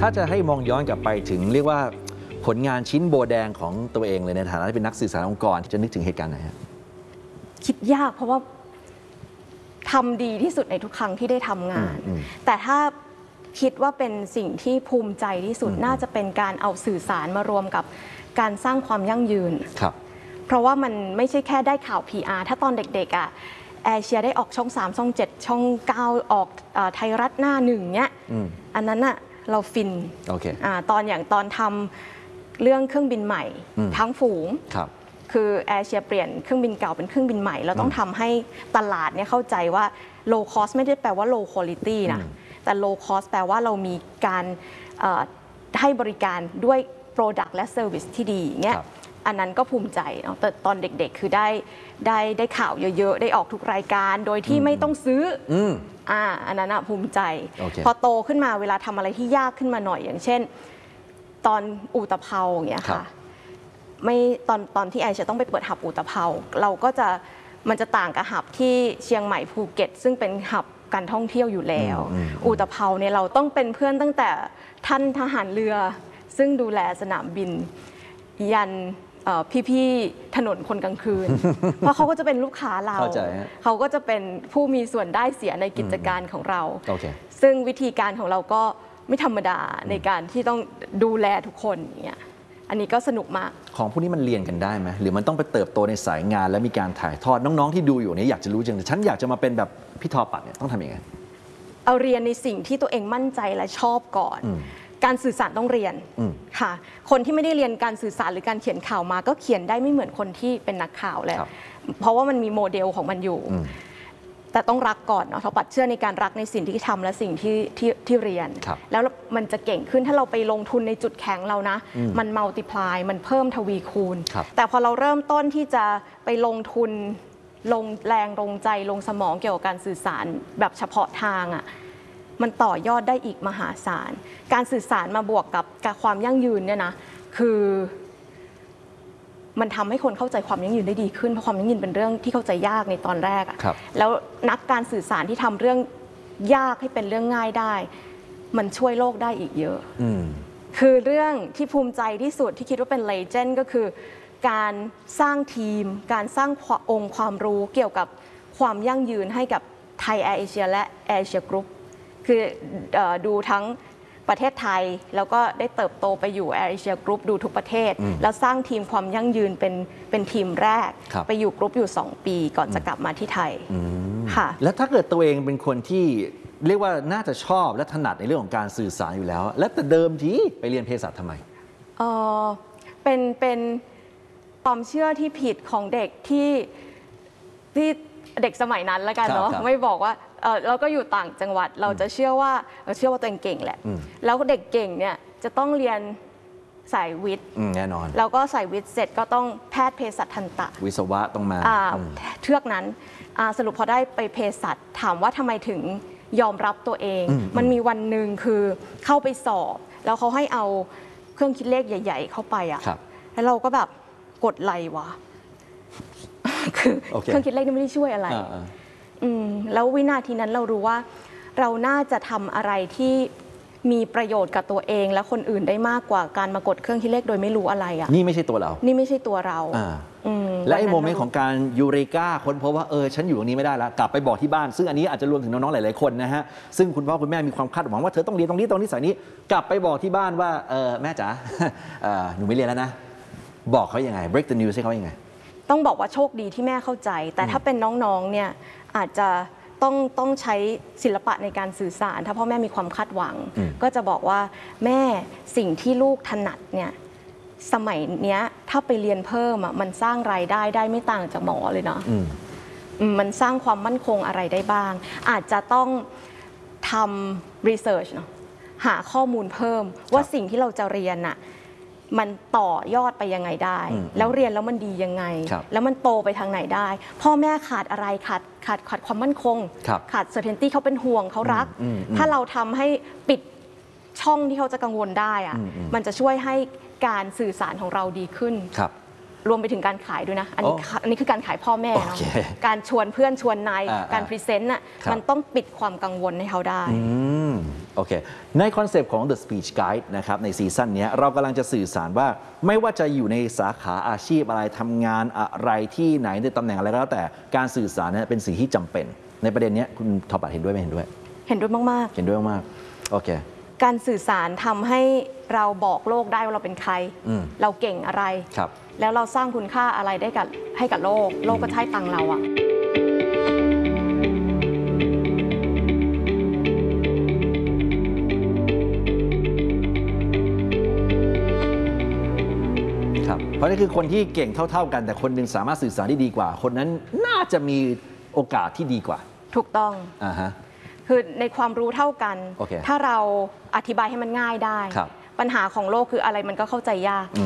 ถ้าจะให้มองย้อนกลับไปถึงเรียกว่าผลงานชิ้นโบแดงของตัวเองเลยในฐานะที่เป็นนักสื่อสารองค์กรจะนึกถึงเหตุการณ์ไหนฮะคิดยากเพราะว่าทำดีที่สุดในทุกครั้งที่ได้ทำงานแต่ถ้าคิดว่าเป็นสิ่งที่ภูมิใจที่สุดน่าจะเป็นการเอาสื่อสารมารวมกับการสร้างความยั่งยืนเพราะว่ามันไม่ใช่แค่ได้ข่าว PR ถ้าตอนเด็กๆแอร์เชียได้ออกช่อง3ช่อง7ช่อง9ออกไทยรัฐหน้าหนึ่งเนี้ยอันนั้นน่ะเราฟินตอนทำเรื่องเครื่องบินใหม่ทั้งฝูงคือแอร์เชียเปลี่ยนเครื่องบินเก่าเป็นเครื่องบินใหม่เราต้องทำให้ตลาดเนี่ยเข้าใจว่า low cost ไม่ได้แปลว่า low quality นะแต่ low cost แปลว่าเรามีการให้บริการด้วย product และ service ที่ดีเงี้ยอันนั้นก็ภูมิใจเนาะแต่ตอนเด็กๆคือได้ข่าวเยอะๆได้ออกทุกรายการโดยที่ไม่ต้องซื้ออันนั้นภูมิใจพอโตขึ้นมาเวลาทำอะไรที่ยากขึ้นมาหน่อยอย่างเช่นตอนอู่ตะเภาอย่างเงี้ยค่ะไม่ตอนที่แอร์จะต้องไปเปิดหับอู่ตะเภาเราก็จะมันจะต่างกับหับที่เชียงใหม่ภูเก็ตซึ่งเป็นหับการท่องเที่ยวอยู่แล้วอู่ตะเภาเนี่ยเราต้องเป็นเพื่อนตั้งแต่ท่านทหารเรือซึ่งดูแลสนามบินยันพี่ๆถนนคนกลางคืน เพราะเขาก็จะเป็นลูกค้าเราเขาก็จะเป็นผู้มีส่วนได้เสียในกิจการของเรา ซึ่งวิธีการของเราก็ไม่ธรรมดาในการที่ต้องดูแลทุกคนอย่างเงี้ยอันนี้ก็สนุกมากของพวกนี้มันเรียนกันได้ไหมหรือมันต้องไปเติบโตในสายงานแล้วมีการถ่ายทอดน้องๆที่ดูอยู่นี้อยากจะรู้จังฉันอยากจะมาเป็นแบบพี่ทอปัดเนี่ยต้องทำยังไงเอาเรียนในสิ่งที่ตัวเองมั่นใจและชอบก่อนการสื่อสารต้องเรียนค่ะคนที่ไม่ได้เรียนการสื่อสารหรือการเขียนข่าวมาก็เขียนได้ไม่เหมือนคนที่เป็นนักข่าวแล้วเพราะว่ามันมีโมเดลของมันอยู่แต่ต้องรักก่อนเนาะทอปัดเชื่อในการรักในสิ่งที่ทำและสิ่งที่เรียนแล้วมันจะเก่งขึ้นถ้าเราไปลงทุนในจุดแข็งเรานะมันมัลติพลายมันเพิ่มทวีคูณแต่พอเราเริ่มต้นที่จะไปลงทุนลงแรงลงใจลงสมองเกี่ยวกับการสื่อสารแบบเฉพาะทางมันต่อยอดได้อีกมหาศาลการสื่อสารมาบวกกับความยั่งยืนเนี่ยนะคือมันทำให้คนเข้าใจความยั่งยืนได้ดีขึ้นเพราะความยั่งยืนเป็นเรื่องที่เข้าใจยากในตอนแรกแล้วนักการสื่อสารที่ทำเรื่องยากให้เป็นเรื่องง่ายได้มันช่วยโลกได้อีกเยอะคือเรื่องที่ภูมิใจที่สุดที่คิดว่าเป็นเลเจนด์ก็คือการสร้างทีมการสร้างองค์ความรู้เกี่ยวกับความยั่งยืนให้กับไทยแอร์เอเชียและแอร์เอเชียกรุ๊ปคือดูทั้งประเทศไทยแล้วก็ได้เติบโตไปอยู่แอร์เอเชียกรุ๊ปดูทุกประเทศแล้วสร้างทีมความยั่งยืนเป็นทีมแรกไปอยู่กรุ๊ปอยู่2 ปีก่อนจะกลับมาที่ไทยค่ะแล้วถ้าเกิดตัวเองเป็นคนที่เรียกว่าน่าจะชอบและถนัดในเรื่องของการสื่อสารอยู่แล้วและแต่เดิมทีไปเรียนเภสัชทำไมเป็นความเชื่อที่ผิดของเด็กที่เด็กสมัยนั้นแล้วกันเนาะไม่บอกว่าเราก็อยู่ต่างจังหวัดเราจะเชื่อว่าตัวเองเก่งแหละแล้วเด็กเก่งเนี่ยจะต้องเรียนสายวิทย์แน่นอนแล้วก็สายวิทย์เสร็จก็ต้องแพทย์เภสัชทันตะวิศวะต้องมาเทือกนั้นสรุปพอได้ไปเภสัชถามว่าทำไมถึงยอมรับตัวเองมันมีวันหนึ่งคือเข้าไปสอบแล้วเขาให้เอาเครื่องคิดเลขใหญ่ๆเข้าไปแล้วเราก็แบบกดไลวะคือเครื่องคิดเลขนี่ไม่ได้ช่วยอะไรแล้ววินาทีนั้นเรารู้ว่าเราน่าจะทำอะไรที่มีประโยชน์กับตัวเองและคนอื่นได้มากกว่าการมากดเครื่องคิดเลขโดยไม่รู้อะไรนี่ไม่ใช่ตัวเรานี่ไม่ใช่ตัวเราและไอ้โมเมนต์ของการยูเรกาค้นพบว่าฉันอยู่ตรงนี้ไม่ได้แล้วกลับไปบอกที่บ้านซึ่งอันนี้อาจจะรวมถึงน้องๆหลายๆคนนะฮะซึ่งคุณพ่อคุณแม่มีความคาดหวังว่าเธอต้องเรียนตรงนี้สายนี้กลับไปบอกที่บ้านว่าแม่จ๋าหนูไม่เรียนแล้วนะบอกเขายังไง break the news ให้เขายังไงต้องบอกว่าโชคดีที่แม่เข้าใจแต่ถ้าเป็นน้องๆเนี่ยอาจจะต้องใช้ศิลปะในการสื่อสารถ้าพ่อแม่มีความคาดหวังก็จะบอกว่าแม่สิ่งที่ลูกถนัดเนี่ยสมัยเนี้ยถ้าไปเรียนเพิ่มมันสร้างรายได้ไม่ต่างจากหมอเลยเนาะมันสร้างความมั่นคงอะไรได้บ้างอาจจะต้องทำรีเสิร์ชเนาะหาข้อมูลเพิ่มว่าสิ่งที่เราจะเรียนน่ะมันต่อยอดไปยังไงได้แล้วเรียนแล้วมันดียังไงแล้วมันโตไปทางไหนได้พ่อแม่ขาดอะไรขาดความมั่นคงขาด certainty เขาเป็นห่วงเขารักถ้าเราทำให้ปิดช่องที่เขาจะกังวลได้มันจะช่วยให้การสื่อสารของเราดีขึ้นรวมไปถึงการขายด้วยนะอันนี้คือการขายพ่อแม่เนาะการชวนเพื่อนชวนนายการพรีเซนต์น่ะมันต้องปิดความกังวลให้เขาได้โอเคในคอนเซปต์ของ The Speech Guide นะครับในซีซั่นนี้เรากำลังจะสื่อสารว่าไม่ว่าจะอยู่ในสาขาอาชีพอะไรทำงานอะไรที่ไหนในตำแหน่งอะไรก็แล้วแต่การสื่อสารเนี่ยเป็นสิ่งที่จำเป็นในประเด็นนี้คุณทอปัดเห็นด้วยไหมเห็นด้วยเห็นด้วยมากๆเห็นด้วยมากโอเคการสื่อสารทำให้เราบอกโลกได้ว่าเราเป็นใครเราเก่งอะไรแล้วเราสร้างคุณค่าอะไรได้ให้กับโลกก็ให้ตังเราอะเพราะนี่คือคนที่เก่งเท่าๆกันแต่คนหนึ่งสามารถสื่อสารได้ดีกว่าคนนั้นน่าจะมีโอกาสที่ดีกว่าถูกต้องคือในความรู้เท่ากันถ้าเราอธิบายให้มันง่ายได้ปัญหาของโลกคืออะไรมันก็เข้าใจยาก